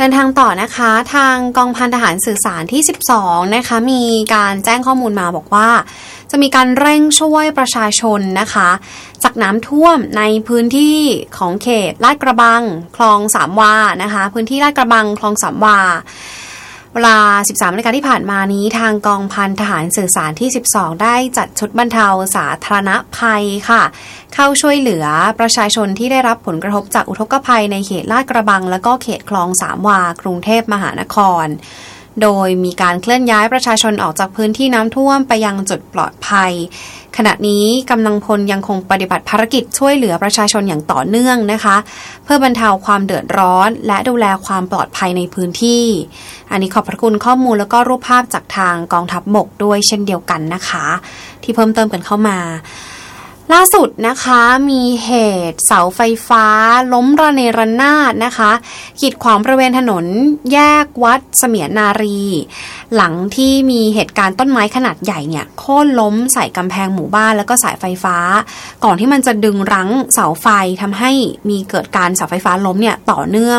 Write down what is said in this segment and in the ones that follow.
ดินทางต่อนะคะทางกองพันทหารสื่อสารที่12นะคะมีการแจ้งข้อมูลมาบอกว่าจะมีการเร่งช่วยประชาชนนะคะจากน้ำท่วมในพื้นที่ของเขตลาดกระบังคลองสามวานะคะพื้นที่ลาดกระบังคลองสามวาเวลา 13 นาฬิกาที่ผ่านมานี้ทางกองพันทหารสื่อสารที่12ได้จัดชุดบรรเทาสาธารณภัยค่ะเข้าช่วยเหลือประชาชนที่ได้รับผลกระทบจากอุทกภัยในเขตลาดกระบังและก็เขตคลองสามวากรุงเทพมหานครโดยมีการเคลื่อนย้ายประชาชนออกจากพื้นที่น้ำท่วมไปยังจุดปลอดภัยขณะนี้กำลังพลยังคงปฏิบัติภารกิจช่วยเหลือประชาชนอย่างต่อเนื่องนะคะเพื่อบรรเทาความเดือดร้อนและดูแลความปลอดภัยในพื้นที่อันนี้ขอบพระคุณข้อมูลแล้วก็รูปภาพจากทางกองทัพบกด้วยเช่นเดียวกันนะคะที่เพิ่มเติมกันเข้ามาล่าสุดนะคะมีเหตุเสาไฟฟ้าล้มระเนระนาดนะคะกีดขวางบริเวณถนนแยกวัดเสมียนนารีหลังที่มีเหตุการณ์ต้นไม้ขนาดใหญ่เนี่ยโค่นล้มใส่กำแพงหมู่บ้านแล้วก็สายไฟฟ้าก่อนที่มันจะดึงรั้งเสาไฟทำให้มีเกิดการเสาไฟฟ้าล้มเนี่ยต่อเนื่อง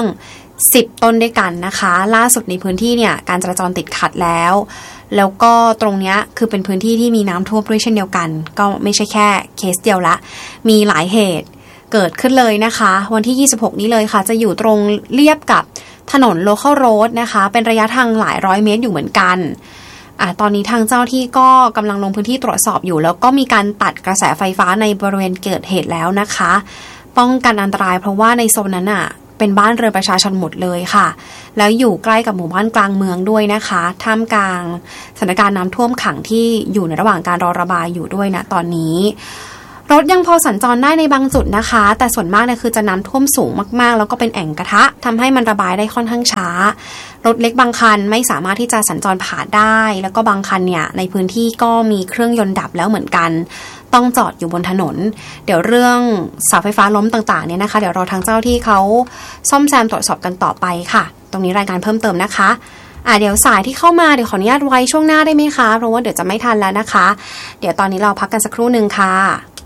10 ต้นด้วยกันนะคะล่าสุดในพื้นที่เนี่ยการจราจรติดขัดแล้วก็ตรงนี้คือเป็นพื้นที่ที่มีน้ำท่วมด้วยเช่นเดียวกันก็ไม่ใช่แค่เคสเดียวละมีหลายเหตุเกิดขึ้นเลยนะคะวันที่26นี้เลยค่ะจะอยู่ตรงเลียบกับถนน Local Road นะคะเป็นระยะทางหลายร้อยเมตรอยู่เหมือนกันตอนนี้ทางเจ้าที่ก็กำลังลงพื้นที่ตรวจสอบอยู่แล้วก็มีการตัดกระแสไฟฟ้าในบริเวณเกิดเหตุแล้วนะคะป้องกันอันตรายเพราะว่าในโซนนั้นเป็นบ้านเรือนประชาชนหมดเลยค่ะแล้วอยู่ใกล้กับหมู่บ้านกลางเมืองด้วยนะคะท่ามกลางสถานการณ์น้ำท่วมขังที่อยู่ในระหว่างการรอระบายอยู่ด้วยนะตอนนี้รถยังพอสัญจรได้ในบางจุดนะคะแต่ส่วนมากเนี่ยคือจะน้ำท่วมสูงมากๆแล้วก็เป็นแอ่งกระทะทำให้มันระบายได้ค่อนข้างช้ารถเล็กบางคันไม่สามารถที่จะสัญจรผ่านได้แล้วก็บางคันเนี่ยในพื้นที่ก็มีเครื่องยนต์ดับแล้วเหมือนกันต้องจอดอยู่บนถนนเดี๋ยวเรื่องเสาไฟฟ้าล้มต่างๆเนี่ยนะคะเดี๋ยวรอทางเจ้าที่เขาซ่อมแซมตรวจสอบกันต่อไปค่ะตรงนี้รายงานเพิ่มเติมนะคะเดี๋ยวสายที่เข้ามาเดี๋ยวขออนุญาตไว้ช่วงหน้าได้ไหมคะเพราะว่าเดี๋ยวจะไม่ทันแล้วนะคะเดี๋ยวตอนนี้เราพักกันสักครู่นึงค่ะ